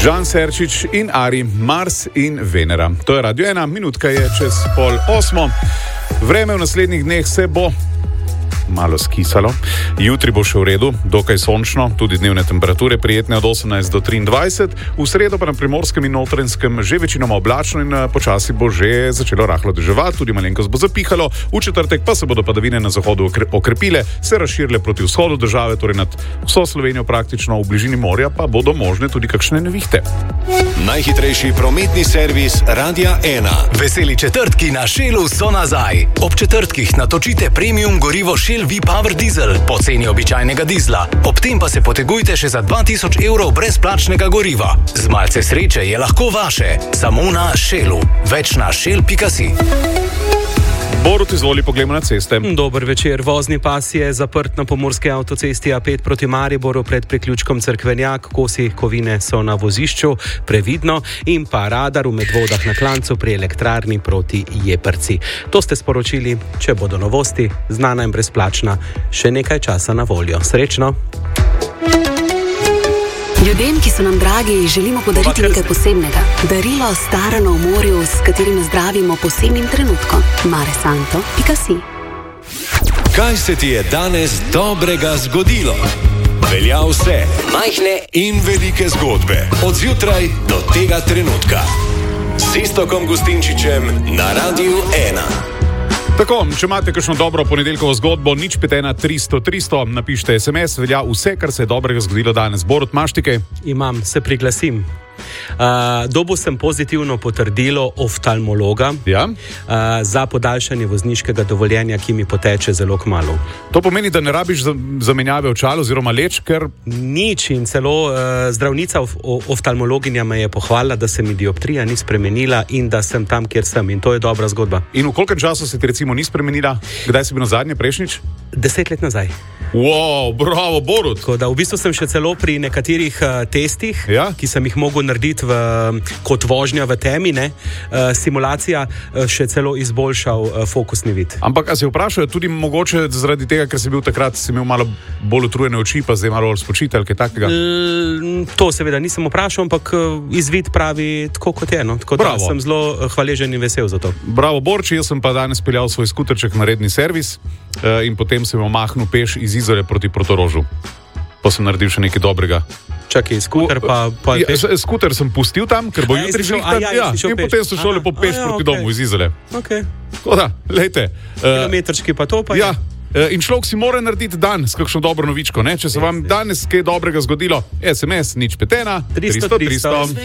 Žan Serčič in Ari, Mars in Venera. To je Radio 1, minutka je čez 7:30. Vreme v naslednjih dneh se bo malo skisalo. Jutri bo še v redu, dokaj sončno, tudi dnevne temperature prijetne od 18 do 23. V sredo pa na Primorskem in Notranjskem že večinoma oblačno in počasi bo že začelo rahlo deževati, tudi malenkost bo zapihalo. V četrtek pa se bodo padavine na zahodu okrepile, se razširile proti vzhodu države, torej nad vso Slovenijo praktično, v bližini morja pa bodo možne tudi kakšne nevihte. Najhitrejši prometni servis Radia 1. Veseli četrtki na Shellu so nazaj. Ob četrtkih natočite premium gorivo Shell V-Power Diesel po ceni običajnega dizla. Ob tem pa se potegujte še za 2000 evrov brezplačnega goriva. Z malce sreče je lahko vaše. Samo na Shellu. Več na shell.si. Borut, izvoli, poglejmo na ceste. Dober večer. Vozni pas je zaprt na pomurski avtocesti A5 proti Mariboru pred priključkom Cerkvenjak. Kosi kovine so na vozišču, previdno, in pa radar v Medvodah na Klancu pri elektrarni proti Jeprci. To ste sporočili, če bodo novosti, znana in brezplačna, še nekaj časa na voljo. Srečno! Ljudem, ki so nam dragi, želimo podariti nekaj posebnega. Darilo starano v morju, s katerim zdravimo posebnim trenutkom. maresanto.si. Kaj se ti je danes dobrega zgodilo? Velja vse, majhne in velike zgodbe. Od zjutraj do tega trenutka. S Iztokom Gustinčičem na Radiu 1. Tako, če imate kakšno dobro ponedeljkovo zgodbo, 051 300 300, napišite SMS, velja vse, kar se je dobrega zgodilo danes. Borut, imaš ti kaj? Imam, se priglasim. Dobil sem pozitivno potrdilo oftalmologa za podaljšanje vozniškega dovoljenja, ki mi poteče zelo kmalu. To pomeni, da ne rabiš zamenjave očal oziroma leč, ker... Nič, in celo zdravnica oftalmologinja me je pohvalila, da se mi dioptrija ni spremenila in da sem tam, kjer sem, in to je dobra zgodba. In v kolkem času se ti recimo ni spremenila? Kdaj si bil na zadnje, prejšnjič? 10 let nazaj. Wow, bravo, Borut! Tako da v bistvu sem še celo pri nekaterih testih, ki sem jih mogel narediti kot vožnja v temi, simulacija, še celo izboljšal fokusni vid. Ampak a si vprašal, tudi mogoče zaradi tega, ker si bil takrat, si imel malo bolj utrujene oči, pa zdaj malo spočite ali kaj takega? To seveda nisem vprašal, ampak izvid pravi tako kot je. No? Tako da sem zelo hvaležen in vesel za to. Bravo, Borči, jaz sem pa danes peljal svoj skuterček na redni servis in potem sem omahnil peš iz Izole proti Portorožu. Pa sem naredil še nekaj dobrega. Čakaj, skuter pa skuter sem pustil tam, ker bo jutri že in potem so šel lepo peš proti domu iz Izole. Tako da, lejte. Kilometrčki pa to pa je. In človek si mora narediti dan s kakšno dobro novičko, ne? Če se vam danes kaj dobrega zgodilo, SMS 051 300 300.